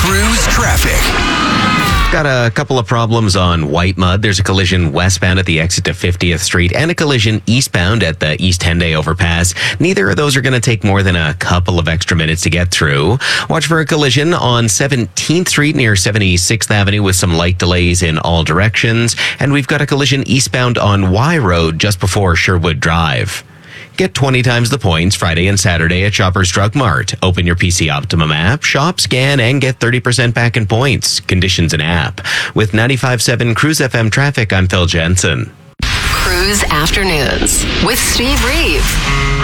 Cruise traffic. Got a couple of problems on White Mud. There's a collision westbound at the exit to 50th Street and a collision eastbound at the East Henday overpass. Neither of those are going to take more than a couple of extra minutes to get through. Watch for a collision on 17th Street near 76th Avenue with some light delays in all directions. And we've got a collision eastbound on Y Road just before Sherwood Drive. Get 20 times the points Friday and Saturday at Shoppers Drug Mart. Open your PC Optimum app, shop, scan, and get 30% back in points. Conditions and app. With 95.7 Cruise FM traffic, I'm Phil Jensen. Cruise Afternoons with Steve Reeve.